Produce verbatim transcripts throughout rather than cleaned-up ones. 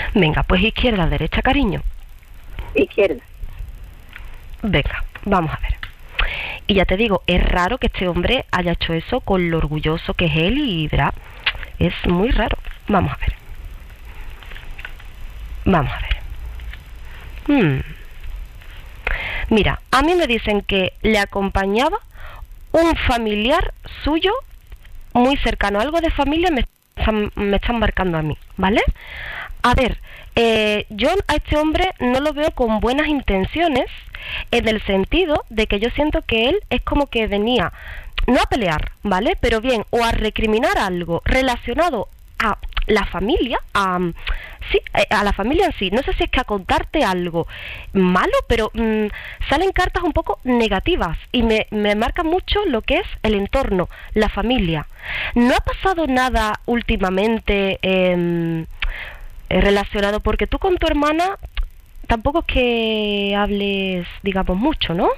Venga, pues izquierda, derecha, cariño. Izquierda. Venga, vamos a ver. Y ya te digo, es raro que este hombre haya hecho eso con lo orgulloso que es él y verá, es muy raro. Vamos a ver. Vamos a ver. Hmm. Mira, a mí me dicen que le acompañaba un familiar suyo muy cercano. Algo de familia me están, me están marcando a mí, ¿vale? A ver, eh, yo a este hombre no lo veo con buenas intenciones, en el sentido de que yo siento que él es como que venía, no a pelear, ¿vale? Pero bien, o a recriminar algo relacionado a la familia, a, sí, a la familia en sí. No sé si es que a contarte algo malo, pero mmm, salen cartas un poco negativas y me, me marca mucho lo que es el entorno, la familia. ¿No ha pasado nada últimamente eh, relacionado? Porque tú con tu hermana tampoco es que hables, digamos, mucho, ¿no?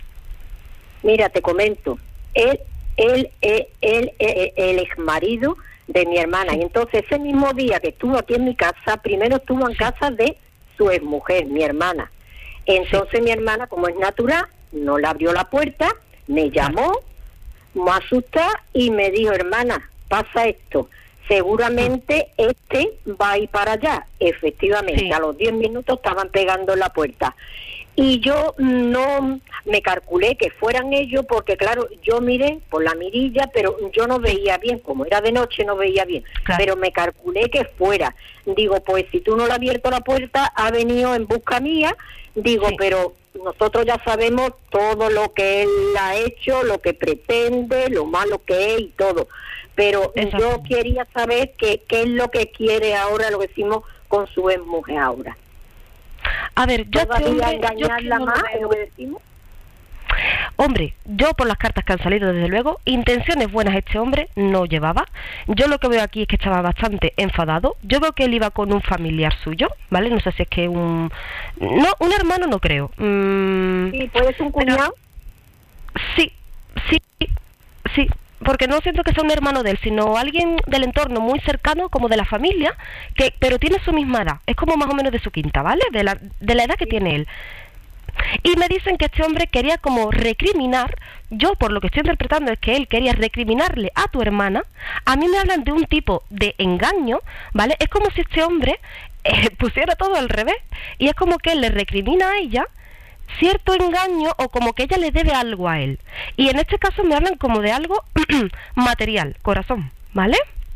Mira, te comento. Él, él, él, él, él el exmarido de mi hermana, y entonces ese mismo día que estuvo aquí en mi casa, primero estuvo en casa de su exmujer, mi hermana. Entonces sí. Mi hermana, como es natural, no le abrió la puerta, me llamó, me asustó y me dijo, hermana, pasa esto, seguramente este va a ir para allá. Efectivamente, sí. A los diez minutos estaban pegando en la puerta. Y yo no me calculé que fueran ellos, porque claro, yo miré por la mirilla, pero yo no veía bien, como era de noche no veía bien, claro. Pero me calculé que fuera. Digo, pues si tú no le has abierto la puerta, ha venido en busca mía, digo, sí. Pero nosotros ya sabemos todo lo que él ha hecho, lo que pretende, lo malo que es y todo. Pero exacto. Yo quería saber qué qué es lo que quiere ahora, lo que decimos con su exmujer ahora. A ver, yo todavía engañarla más, es lo que decimos. Hombre, yo por las cartas que han salido, desde luego, intenciones buenas este hombre no llevaba. Yo lo que veo aquí es que estaba bastante enfadado. Yo veo que él iba con un familiar suyo, ¿vale? No sé si es que un... No, un hermano no creo. Mm, sí, ¿puede ser un cuñado? Pero... Sí, sí, sí. Porque no siento que sea un hermano de él, sino alguien del entorno muy cercano, como de la familia, que pero tiene su misma edad. Es como más o menos de su quinta, ¿vale? De la, de la edad que tiene él. Y me dicen que este hombre quería como recriminar, yo por lo que estoy interpretando es que él quería recriminarle a tu hermana. A mí me hablan de un tipo de engaño, ¿vale? Es como si este hombre eh, pusiera todo al revés. Y es como que él le recrimina a ella cierto engaño o como que ella le debe algo a él. Y en este caso me hablan como de algo material, corazón, ¿vale?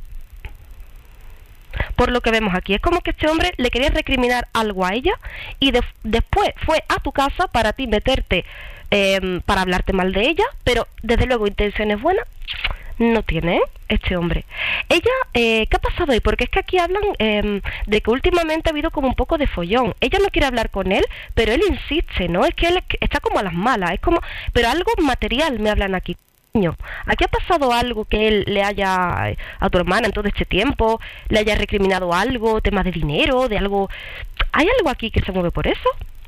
Por lo que vemos aquí, es como que este hombre le quería recriminar algo a ella y de, después fue a tu casa para ti meterte, eh, para hablarte mal de ella, pero desde luego intenciones buenas no tiene, ¿eh? Este hombre. Ella, eh, ¿qué ha pasado ahí? Porque es que aquí hablan eh, de que últimamente ha habido como un poco de follón. Ella no quiere hablar con él, pero él insiste, ¿no? Es que él está como a las malas, es como, pero algo material me hablan aquí. ¿Aquí ha pasado algo que él le haya, a tu hermana en todo este tiempo, le haya recriminado algo, temas de dinero, de algo? ¿Hay algo aquí que se mueve por eso?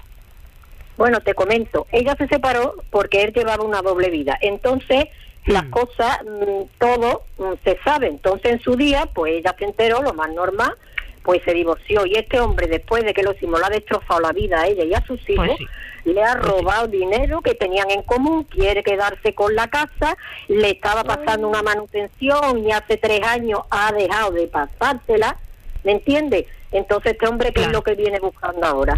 Bueno, te comento, ella se separó porque él llevaba una doble vida, entonces mm. las cosas, mmm, todo mmm, se sabe, entonces en su día, pues ella se enteró, lo más normal, pues se divorció, y este hombre, después de que lo hicimos, le ha destrozado la vida a ella y a sus hijos, pues sí. Le ha robado sí. dinero que tenían en común, quiere quedarse con la casa, le estaba pasando una manutención y hace tres años ha dejado de pasársela, ¿me entiendes? Entonces este hombre, ¿qué claro. es lo que viene buscando ahora?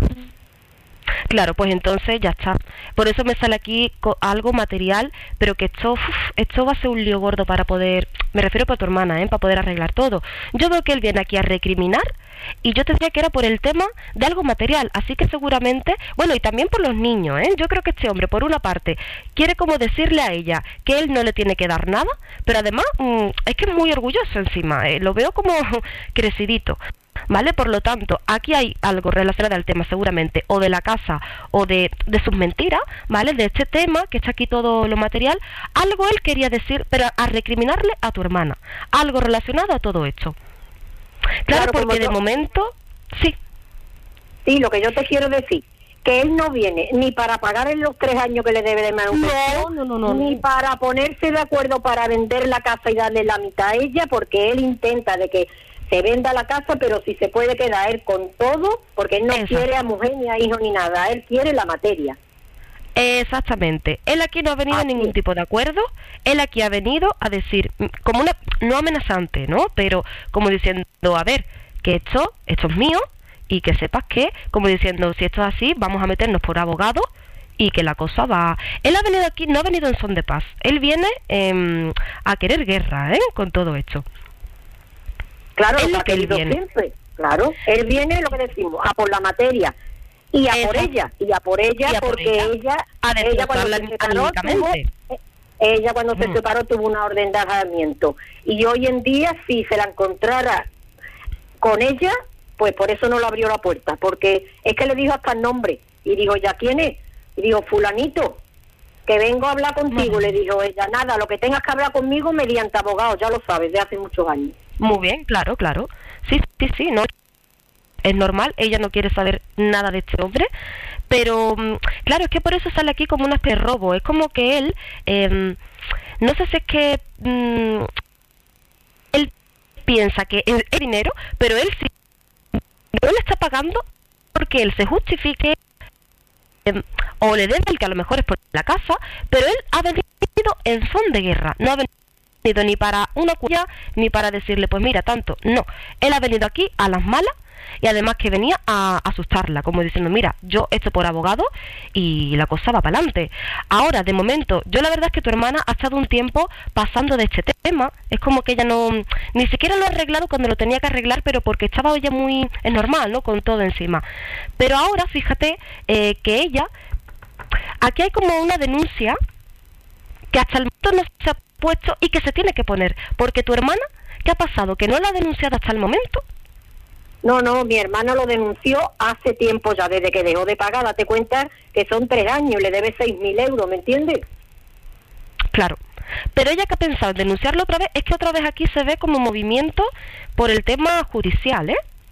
Claro, pues entonces ya está. Por eso me sale aquí algo material, pero que esto uf, esto va a ser un lío gordo para poder, me refiero para tu hermana, ¿eh? Para poder arreglar todo. Yo veo que él viene aquí a recriminar y yo te decía que era por el tema de algo material, así que seguramente, bueno, y también por los niños, ¿eh? Yo creo que este hombre, por una parte, quiere como decirle a ella que él no le tiene que dar nada, pero además mmm, es que es muy orgulloso encima, ¿eh? Lo veo como crecidito. ¿Vale? Por lo tanto, aquí hay algo relacionado al tema seguramente, o de la casa, o de, de sus mentiras, ¿vale? De este tema, que está aquí todo lo material, algo él quería decir, pero a recriminarle a tu hermana, algo relacionado a todo esto. Claro, claro porque de yo... momento, sí. Sí, lo que yo te quiero decir, que él no viene ni para pagar en los tres años que le debe de manutención, no, no, no, no, ni no. para ponerse de acuerdo para vender la casa y darle la mitad a ella, porque él intenta de que se venda la casa, pero si se puede quedar él con todo, porque él no Exacto. quiere a mujer ni a hijo ni nada, él quiere la materia. Exactamente. Él aquí no ha venido a Así ningún es. tipo de acuerdo. Él aquí ha venido a decir, mm, como una, no amenazante, ¿no? Pero como diciendo, a ver, que esto, esto es mío y que sepas que, como diciendo, si esto es así, vamos a meternos por abogado y que la cosa va... Él ha venido aquí, no ha venido en son de paz. Él viene eh, a querer guerra, ¿eh? Con todo esto. Claro, Es lo lo ha que él querido viene. siempre, claro. Él viene, lo que decimos, a por la materia. Y a por Exacto. ella, y a por ella, Y a por porque ella, ella, a ella cuando destrozarla se separó, tuvo, anímicamente. eh, ella cuando se Mm. separó tuvo una orden de alejamiento. Y hoy en día, si se la encontrara con ella, pues por eso no le abrió la puerta, porque es que le dijo hasta el nombre. Y dijo, ¿ya quién es? Y dijo, fulanito, que vengo a hablar contigo. Bueno. Le dijo ella, nada, lo que tengas que hablar conmigo mediante abogado, ya lo sabes, de hace muchos años. Muy bien, claro, claro. Sí, sí, sí, no. Es normal, ella no quiere saber nada de este hombre, pero mm, claro, es que por eso sale aquí como una especie de robo. Es como que él, eh, no sé si es que mm, él piensa que es es dinero, pero él sí, no le está pagando porque él se justifique eh, o le debe el que a lo mejor es por la casa, pero él ha venido en son de guerra, no ha venido ni para una cuya ni para decirle, pues mira, tanto, no, él ha venido aquí a las malas y además que venía a asustarla, como diciendo, mira, yo esto por abogado y la cosa va para adelante. Ahora, de momento, yo la verdad es que tu hermana ha estado un tiempo pasando de este tema, es como que ella no, ni siquiera lo ha arreglado cuando lo tenía que arreglar, pero porque estaba ella muy, es normal, ¿no?, con todo encima. Pero ahora, fíjate, eh, que ella, aquí hay como una denuncia que hasta el momento no se ha puesto y que se tiene que poner, porque tu hermana, ¿qué ha pasado? ¿Que no la ha denunciado hasta el momento? No, no, mi hermana lo denunció hace tiempo ya, desde que dejó de pagar. Date cuenta que son tres años, le debe seis mil euros, ¿me entiendes? Claro. Pero ella que ha pensado en denunciarlo otra vez, es que otra vez aquí se ve como movimiento por el tema judicial, ¿eh?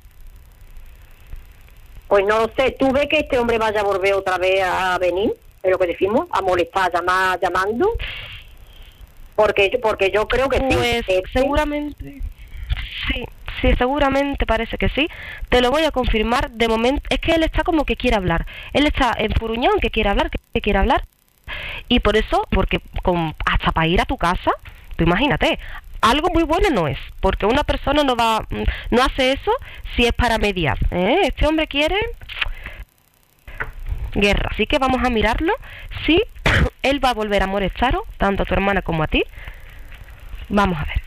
Pues no lo sé, ¿tú ves que este hombre vaya a volver otra vez a venir? Es lo que decimos, a molestar, a llamar, llamando. Porque, porque yo creo que Pues sí. Este, seguramente, sí, sí, seguramente parece que sí. Te lo voy a confirmar. De momento, es que él está como que quiere hablar. Él está enfurruñado, que quiere hablar, que, que quiere hablar. Y por eso, porque con, hasta para ir a tu casa, tú imagínate, algo muy bueno no es, porque una persona no va, no hace eso si es para mediar, ¿eh? Este hombre quiere guerra, así que vamos a mirarlo. Si él va a volver a molestaros, tanto a tu hermana como a ti. Vamos a ver.